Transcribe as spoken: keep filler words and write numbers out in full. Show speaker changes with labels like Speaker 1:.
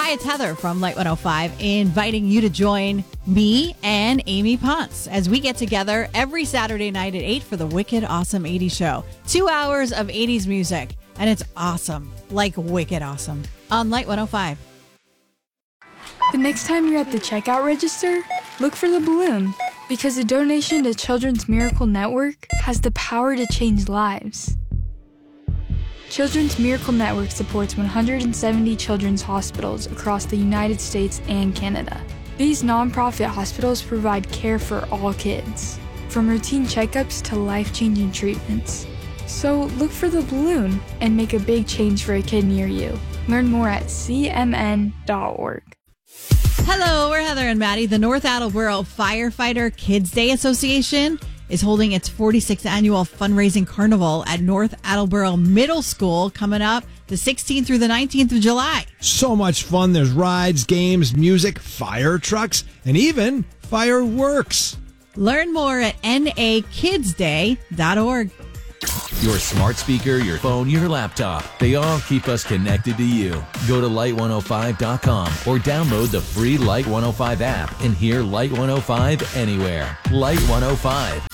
Speaker 1: Hi, it's Heather from Light one oh five, inviting you to join me and Amy Ponce as we get together every Saturday night at eight for the Wicked Awesome eighties show. Two hours of eighties music, and it's awesome, like wicked awesome, on Light one oh five.
Speaker 2: The next time you're at the checkout register, look for the balloon, because a donation to Children's Miracle Network has the power to change lives. Children's Miracle Network supports one hundred seventy children's hospitals across the United States and Canada. These nonprofit hospitals provide care for all kids, from routine checkups to life-changing treatments. So look for the balloon and make a big change for a kid near you. Learn more at c m n dot org.
Speaker 1: Hello, we're Heather and Maddie. The North Attleboro Firefighter Kids Day Association is holding its forty-sixth annual fundraising carnival at North Attleboro Middle School coming up the sixteenth through the nineteenth of July.
Speaker 3: So much fun. There's rides, games, music, fire trucks, and even fireworks.
Speaker 1: Learn more at n a kids day dot org.
Speaker 4: Your smart speaker, your phone, your laptop, they all keep us connected to you. Go to light one oh five dot com or download the free Light one oh five app and hear Light one oh five anywhere. Light one oh five.